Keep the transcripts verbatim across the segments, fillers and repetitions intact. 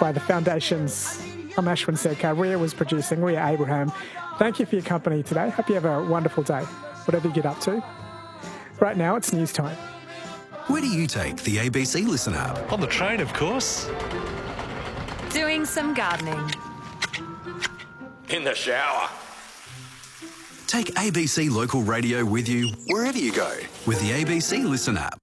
by the foundations. I'm Ashwin Serkar. Ria was producing, Ria Abraham. Thank you for your company today. Hope you have a wonderful day, whatever you get up to. Right now, it's news time. Where do you take the A B C Listen app? On the train, of course. Doing some gardening. In the shower. Take A B C Local Radio with you wherever you go with the A B C Listen app.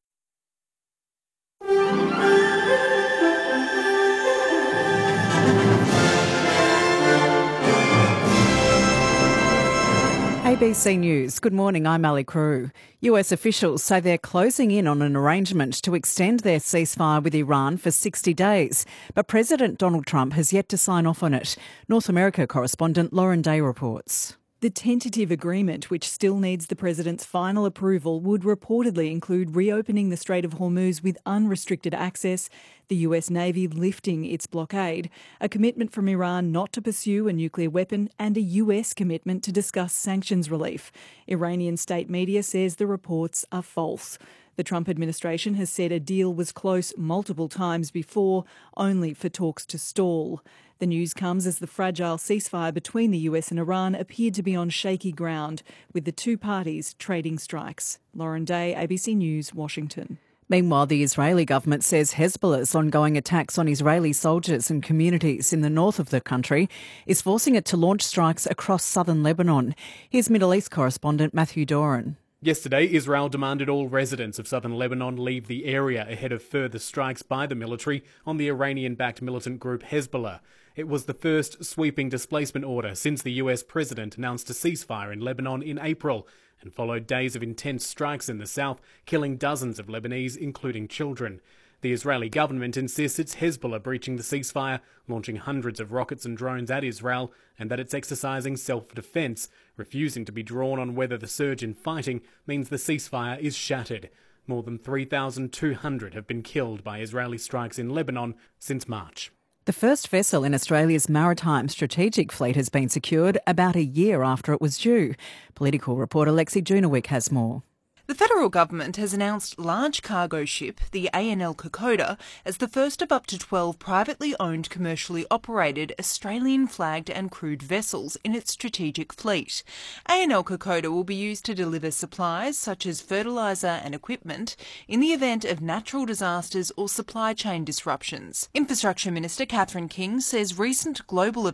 A B C News. Good morning, I'm Ali Crew. U S officials say they're closing in on an arrangement to extend their ceasefire with Iran for sixty days. But President Donald Trump has yet to sign off on it. North America correspondent Lauren Day reports. The tentative agreement, which still needs the president's final approval, would reportedly include reopening the Strait of Hormuz with unrestricted access, the U S Navy lifting its blockade, a commitment from Iran not to pursue a nuclear weapon, and a U S commitment to discuss sanctions relief. Iranian state media says the reports are false. The Trump administration has said a deal was close multiple times before, only for talks to stall. The news comes as the fragile ceasefire between the U S and Iran appeared to be on shaky ground, with the two parties trading strikes. Lauren Day, A B C News, Washington. Meanwhile, the Israeli government says Hezbollah's ongoing attacks on Israeli soldiers and communities in the north of the country is forcing it to launch strikes across southern Lebanon. Here's Middle East correspondent Matthew Doran. Yesterday, Israel demanded all residents of southern Lebanon leave the area ahead of further strikes by the military on the Iranian-backed militant group Hezbollah. It was the first sweeping displacement order since the U S president announced a ceasefire in Lebanon in April, and followed days of intense strikes in the south, killing dozens of Lebanese, including children. The Israeli government insists it's Hezbollah breaching the ceasefire, launching hundreds of rockets and drones at Israel, and that it's exercising self-defence, refusing to be drawn on whether the surge in fighting means the ceasefire is shattered. More than three thousand two hundred have been killed by Israeli strikes in Lebanon since March. The first vessel in Australia's maritime strategic fleet has been secured about a year after it was due. Political reporter Lexi Junowick has more. The federal government has announced large cargo ship, the A N L Kokoda, as the first of up to twelve privately owned, commercially operated, Australian-flagged and crewed vessels in its strategic fleet. A N L Kokoda will be used to deliver supplies such as fertiliser and equipment in the event of natural disasters or supply chain disruptions. Infrastructure Minister Catherine King says recent global